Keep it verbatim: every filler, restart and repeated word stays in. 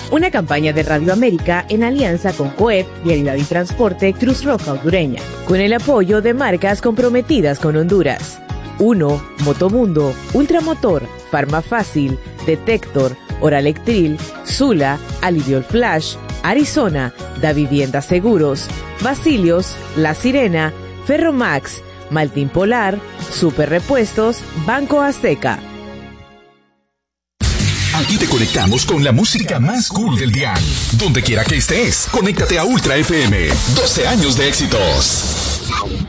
Una campaña de Radio América en alianza con COEP, Vialidad y Transporte, Cruz Roja Hondureña, con el apoyo de marcas comprometidas con Honduras. uno. Motomundo, Ultramotor, Farmafácil, Detector, Oralectril, Zula, Aliviol Flash, Arizona, Da Vivienda Seguros, Basilios, La Sirena, Ferromax, Maltín Polar, Super Repuestos, Banco Azteca. Aquí te conectamos con la música más cool del dial. Donde quiera que estés, conéctate a Ultra F M. doce años de éxitos.